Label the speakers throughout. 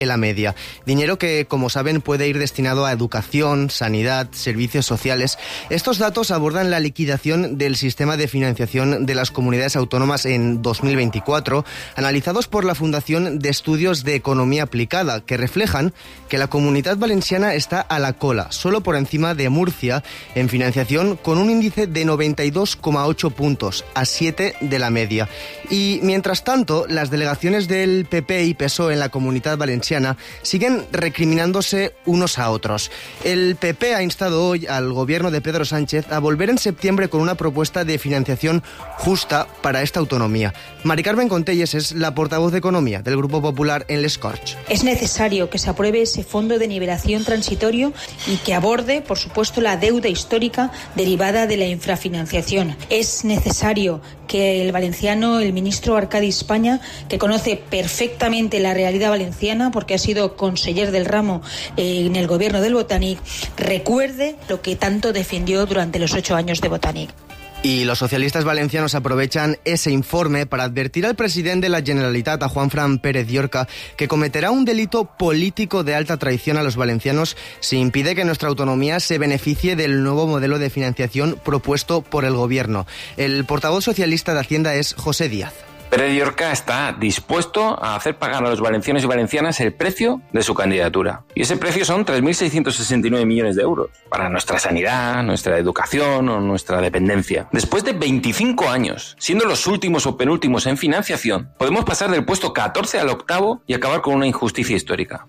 Speaker 1: la media. Dinero que, como saben, puede ir destinado a educación, sanidad, servicios sociales. Estos datos abordan la liquidación del sistema de financiación de las comunidades autónomas en 2024, analizados por la Fundación de Estudios de Economía Aplicada, que reflejan que la Comunidad Valenciana está a la cola, solo por encima de Murcia, en financiación con un índice de 92,8 puntos, a 7 de la media. Y, mientras tanto, las delegaciones del PP y PSOE en la Comunidad Valenciana siguen recriminándose unos a otros. El PP ha instado hoy al gobierno de Pedro Sánchez a volver en septiembre con una propuesta de financiación justa para esta autonomía. Mari Carmen Contelles es la portavoz de Economía del Grupo Popular en Les Corts.
Speaker 2: Es necesario que se apruebe ese fondo de nivelación transitorio y que aborde, por supuesto, la deuda histórica derivada de la infrafinanciación. Es necesario que el valenciano, el ministro Arcadi España, que conoce perfectamente la realidad valenciana porque ha sido conseller del ramo en el gobierno del Botanic, recuerde lo que tanto defendió durante los 8 años de Botanic.
Speaker 1: Y los socialistas valencianos aprovechan ese informe para advertir al presidente de la Generalitat, a Juanfran Pérez Llorca, que cometerá un delito político de alta traición a los valencianos si impide que nuestra autonomía se beneficie del nuevo modelo de financiación propuesto por el gobierno. El portavoz socialista de Hacienda es José Díaz.
Speaker 3: Pérez Llorca está dispuesto a hacer pagar a los valencianos y valencianas el precio de su candidatura. Y ese precio son 3.669 millones de euros para nuestra sanidad, nuestra educación o nuestra dependencia. Después de 25 años, siendo los últimos o penúltimos en financiación, podemos pasar del puesto 14 al 8º y acabar con una injusticia histórica.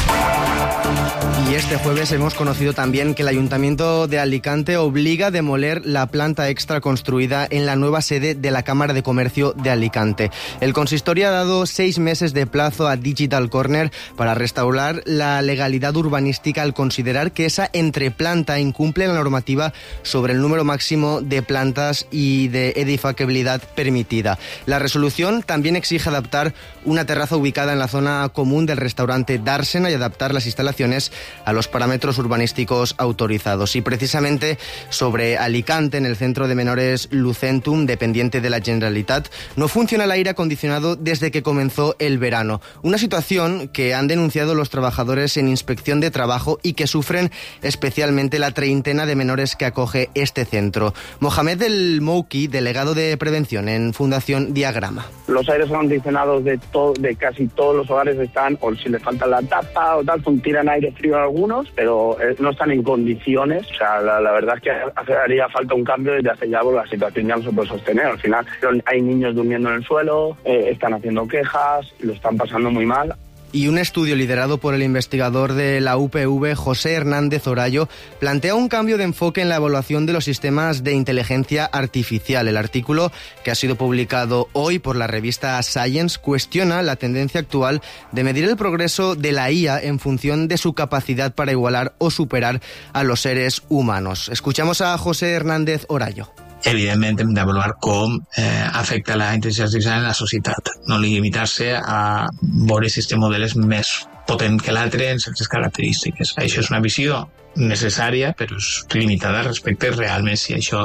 Speaker 1: Y este jueves hemos conocido también que el Ayuntamiento de Alicante obliga a demoler la planta extra construida en la nueva sede de la Cámara de Comercio de Alicante. El consistorio ha dado 6 meses de plazo a Digital Corner para restaurar la legalidad urbanística al considerar que esa entreplanta incumple la normativa sobre el número máximo de plantas y de edificabilidad permitida. La resolución también exige adaptar una terraza ubicada en la zona común del restaurante Dársena y adaptar las instalaciones a los parámetros urbanísticos autorizados. Y precisamente sobre Alicante, en el centro de menores Lucentum, dependiente de la Generalitat, no funciona el aire acondicionado desde que comenzó el verano. Una situación que han denunciado los trabajadores en inspección de trabajo y que sufren especialmente la treintena de menores que acoge este centro. Mohamed El Mouki, delegado de prevención en Fundación Diagrama.
Speaker 4: Los aires acondicionados de casi todos los hogares están, o si les falta la tapa o tal, tiran aire frío a algunos, pero no están en condiciones. O sea, la verdad es que haría falta un cambio desde hace ya, porque la situación ya no se puede sostener. Al final hay niños durmiendo en el suelo, están haciendo quejas, lo están pasando muy mal.
Speaker 1: Y un estudio liderado por el investigador de la UPV, José Hernández Orayo, plantea un cambio de enfoque en la evaluación de los sistemas de inteligencia artificial. El artículo, que ha sido publicado hoy por la revista Science, cuestiona la tendencia actual de medir el progreso de la IA en función de su capacidad para igualar o superar a los seres humanos. Escuchamos a José Hernández Orayo.
Speaker 5: Evidentment hem d'avaluar com afecta la intel·ligència artificial en la societat, no limitar-se a veure si este model és més potent que l'altre en certes característiques. Això és una visió necessària, però és limitada respecte realment si això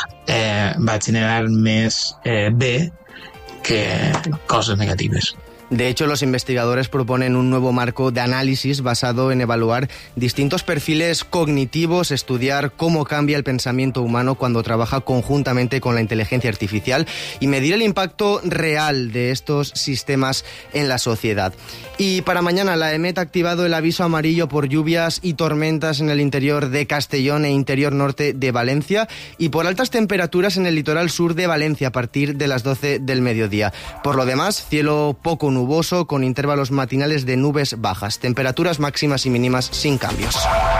Speaker 5: va generar més bé que coses negatives.
Speaker 1: De hecho, los investigadores proponen un nuevo marco de análisis basado en evaluar distintos perfiles cognitivos, estudiar cómo cambia el pensamiento humano cuando trabaja conjuntamente con la inteligencia artificial y medir el impacto real de estos sistemas en la sociedad. Y para mañana la EMET ha activado el aviso amarillo por lluvias y tormentas en el interior de Castellón e interior norte de Valencia y por altas temperaturas en el litoral sur de Valencia a partir de las 12 del mediodía. Por lo demás, cielo poco nuboso con intervalos matinales de nubes bajas, temperaturas máximas y mínimas sin cambios.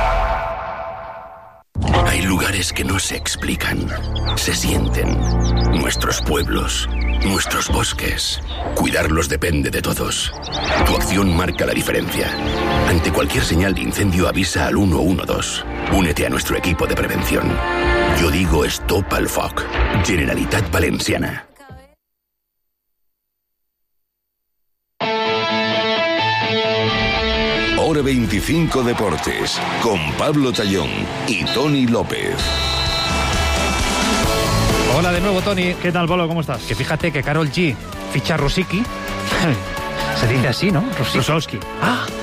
Speaker 6: Hay lugares que no se explican, se sienten. Nuestros pueblos, nuestros bosques. Cuidarlos depende de todos. Tu acción marca la diferencia. Ante cualquier señal de incendio avisa al 112. Únete a nuestro equipo de prevención. Yo digo stop al foc. Generalitat Valenciana. Hora 25 Deportes, con Pablo Tallón y Tony López.
Speaker 7: Hola de nuevo, Tony.
Speaker 8: ¿Qué tal, Pablo? ¿Cómo estás?
Speaker 7: Que fíjate que Karol G ficha a Rosicky. Se dice así, ¿no?
Speaker 8: Rosowski.
Speaker 7: Ah,